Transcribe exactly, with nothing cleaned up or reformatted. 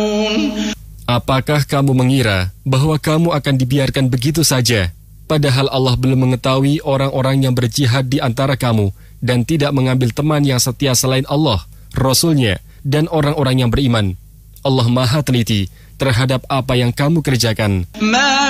Apakah kamu mengira bahwa kamu akan dibiarkan begitu saja, padahal Allah belum mengetahui orang-orang yang berjihad di antara kamu dan tidak mengambil teman yang setia selain Allah, Rasul-Nya, dan orang-orang yang beriman. Allah Maha Teliti terhadap apa yang kamu kerjakan.